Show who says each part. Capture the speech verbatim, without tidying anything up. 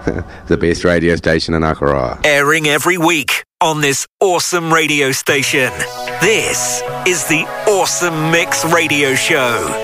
Speaker 1: the best radio station in Akaroa.
Speaker 2: Airing every week on this awesome radio station. This is the Awesome Mix Radio Show.